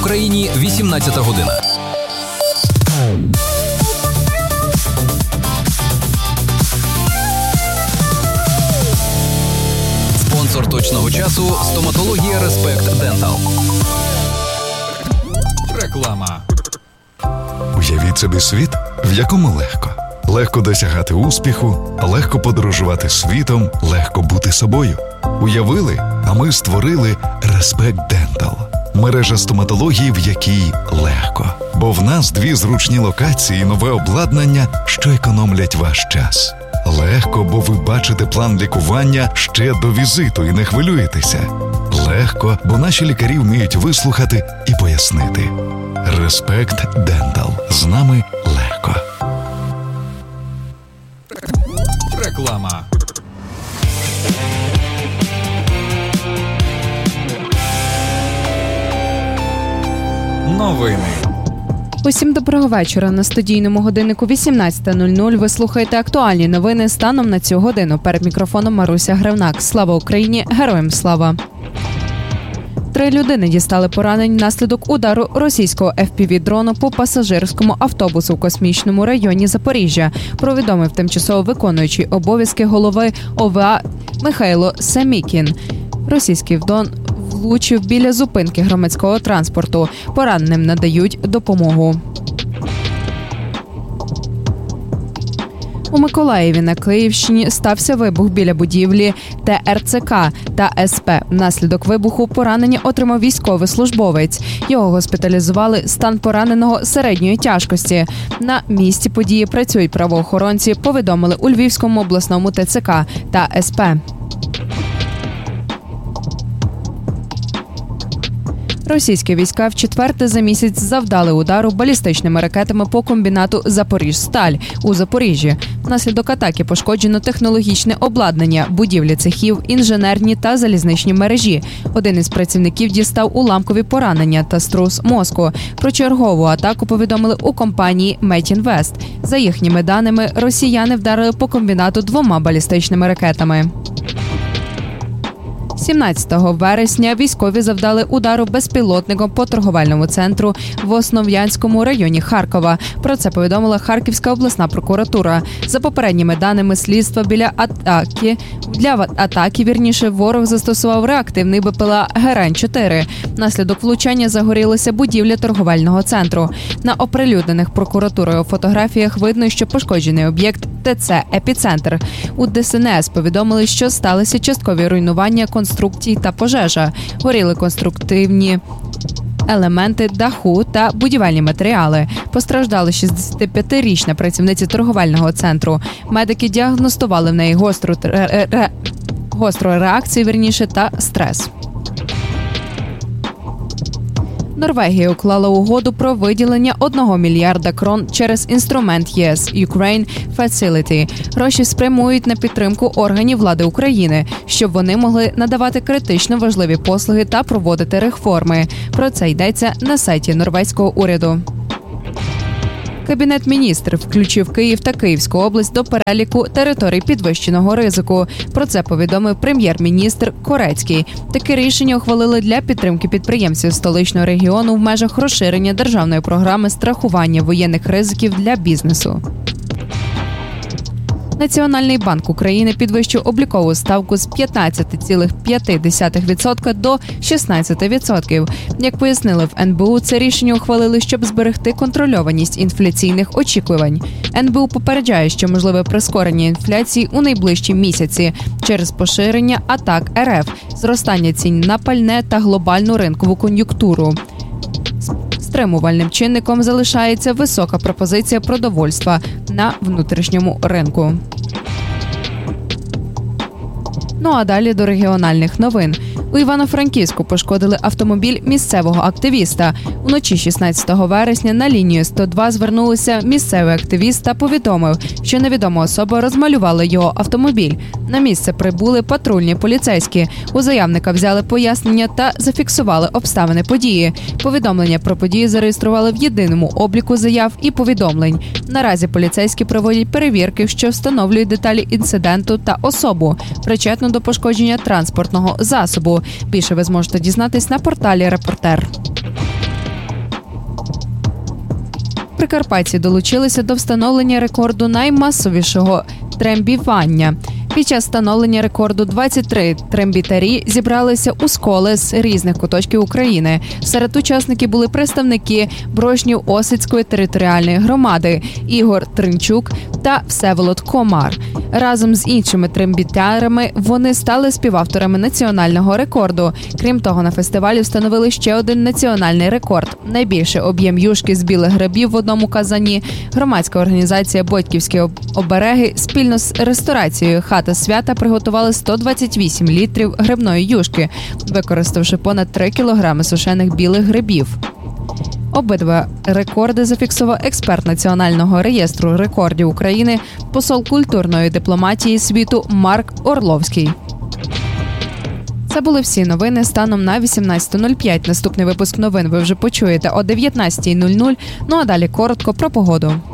Україні 18 година. Спонсор точного часу – стоматологія Респект Дентал. Реклама. Уявіть собі світ, в якому легко. Легко досягати успіху, легко подорожувати світом, легко бути собою. Уявили, а ми створили Респект Дентал. Мережа стоматології, в якій легко. Бо в нас 2 зручні локації і нове обладнання, що економлять ваш час. Легко, бо ви бачите план лікування ще до візиту і не хвилюєтеся. Легко, бо наші лікарі вміють вислухати і пояснити. Респект Дентал. З нами легко. Реклама. Новини. Усім доброго вечора. На студійному годиннику 18:00 ви слухаєте актуальні новини станом на цю годину. Перед мікрофоном Маруся Гривнак. Слава Україні! Героям слава! 3 людини дістали поранень внаслідок удару російського FPV-дрону по пасажирському автобусу в космічному районі Запоріжжя, повідомив тимчасово виконуючий обов'язки голови ОВА Михайло Семікін. Російський дрон влучив біля зупинки громадського транспорту. Пораненим надають допомогу. У Миколаєві на Київщині стався вибух біля будівлі ТРЦК та СП. Внаслідок вибуху поранення отримав військовослужбовець. Його госпіталізували, стан пораненого середньої тяжкості. На місці події працюють правоохоронці, повідомили у Львівському обласному ТЦК та СП. Російські війська вчетверте за місяць завдали удару балістичними ракетами по комбінату «Запоріжсталь» у Запоріжжі. Внаслідок атаки пошкоджено технологічне обладнання, будівлі цехів, інженерні та залізничні мережі. Один із працівників дістав уламкові поранення та струс мозку. Про чергову атаку повідомили у компанії «Метінвест». За їхніми даними, росіяни вдарили по комбінату 2 балістичними ракетами. 17 вересня військові завдали удару безпілотником по торговельному центру в Основ'янському районі Харкова. Про це повідомила Харківська обласна прокуратура. За попередніми даними слідства, для атаки ворог застосував реактивний БПЛА «Герань-4». Внаслідок влучання загорілася будівля торговельного центру. На оприлюднених прокуратурою фотографіях видно, що пошкоджений об'єкт ТЦ «Епіцентр». У ДСНС повідомили, що сталися часткові руйнування конструкцій та пожежа. Горіли конструктивні елементи даху та будівельні матеріали. Постраждала 65-річна працівниця торговельного центру. Медики діагностували в неї гостру реакцію, та стрес. Норвегія уклала угоду про виділення 1 мільярда крон через інструмент ЄС Ukraine Facility. Гроші спрямують на підтримку органів влади України, щоб вони могли надавати критично важливі послуги та проводити реформи. Про це йдеться на сайті норвезького уряду. Кабінет міністрів включив Київ та Київську область до переліку територій підвищеного ризику. Про це повідомив прем'єр-міністр Корецький. Таке рішення ухвалили для підтримки підприємців столичного регіону в межах розширення державної програми страхування воєнних ризиків для бізнесу. Національний банк України підвищив облікову ставку з 15,5% до 16%. Як пояснили в НБУ, це рішення ухвалили, щоб зберегти контрольованість інфляційних очікувань. НБУ попереджає, що можливе прискорення інфляції у найближчі місяці через поширення атак РФ, зростання цін на пальне та глобальну ринкову кон'юнктуру. Стримувальним чинником залишається висока пропозиція продовольства на внутрішньому ринку. Ну а далі до регіональних новин. У Івано-Франківську пошкодили автомобіль місцевого активіста. Уночі 16 вересня на лінію 102 звернулися місцевий активіст та повідомив, що невідома особа розмалювала його автомобіль. На місце прибули патрульні поліцейські. У заявника взяли пояснення та зафіксували обставини події. Повідомлення про події зареєстрували в єдиному обліку заяв і повідомлень. Наразі поліцейські проводять перевірки, що встановлюють деталі інциденту та особу, причетну до пошкодження транспортного засобу. Більше ви зможете дізнатись на порталі «Репортер». прикарпатці долучилися до встановлення рекорду наймасовішого трембівання. Під час встановлення рекорду 23 трембітарі зібралися у сколи з різних куточків України. Серед учасників були представники Брошнів-Осицької територіальної громади Ігор Тринчук та Всеволод Комар. Разом з іншими трембітарами вони стали співавторами національного рекорду. Крім того, на фестивалі встановили ще один національний рекорд – найбільший об'єм юшки з білих грибів в одному казані. Громадська організація «Бойківські обереги» спільно з ресторацією «Хата свята» приготували 128 літрів грибної юшки, використавши понад 3 кілограми сушених білих грибів. Обидва рекорди зафіксував експерт Національного реєстру рекордів України, посол культурної дипломатії світу Марк Орловський. Це були всі новини станом на 18:05. Наступний випуск новин ви вже почуєте о 19:00. Ну а далі коротко про погоду.